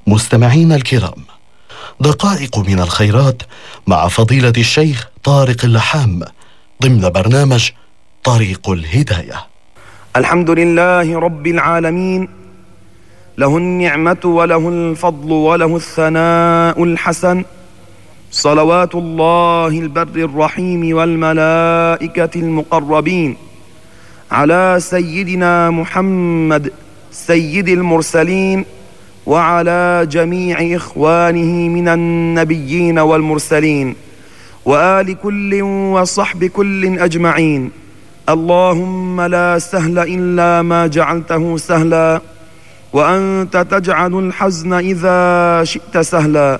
مستمعين الكرام، دقائق من الخيرات مع فضيلة الشيخ طارق اللحام ضمن برنامج طريق الهداية. الحمد لله رب العالمين، له النعمة وله الفضل وله الثناء الحسن، صلوات الله البر الرحيم والملائكة المقربين على سيدنا محمد سيد المرسلين وعلى جميع إخوانه من النبيين والمرسلين وآل كل وصحب كل أجمعين. اللهم لا سهل إلا ما جعلته سهلا، وأنت تجعل الحزن إذا شئت سهلا.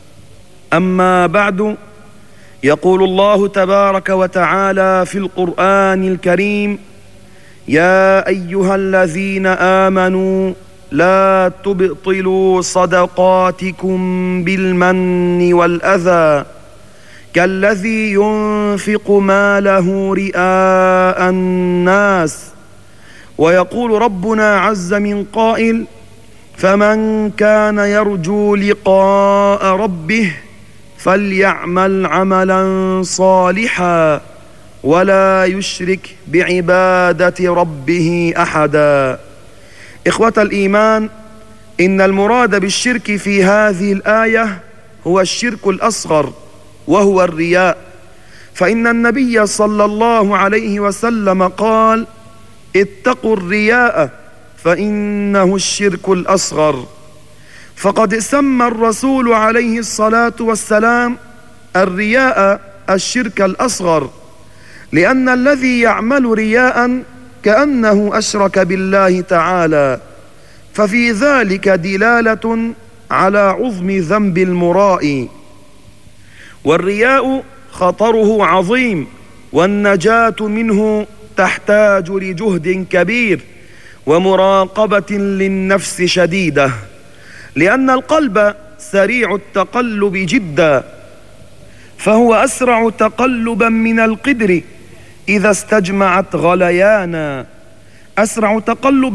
أما بعد، يقول الله تبارك وتعالى في القرآن الكريم: يا أيها الذين آمنوا لا تبطلوا صدقاتكم بالمن والأذى كالذي ينفق ماله رئاء الناس. ويقول ربنا عز من قائل: فمن كان يرجو لقاء ربه فليعمل عملا صالحا ولا يشرك بعبادة ربه أحدا. إخوة الإيمان، إن المراد بالشرك في هذه الآية هو الشرك الأصغر، وهو الرياء. فإن النبي صلى الله عليه وسلم قال: اتقوا الرياء فإنه الشرك الأصغر. فقد سمى الرسول عليه الصلاة والسلام الرياء الشرك الأصغر، لأن الذي يعمل رياء كأنه أشرك بالله تعالى، ففي ذلك دلالة على عظم ذنب المرائي. والرياء خطره عظيم، والنجاة منه تحتاج لجهد كبير ومراقبة للنفس شديدة، لأن القلب سريع التقلب جدا، فهو أسرع تقلبا من القدر إذا استجمعت غليانا، أسرع تقلبا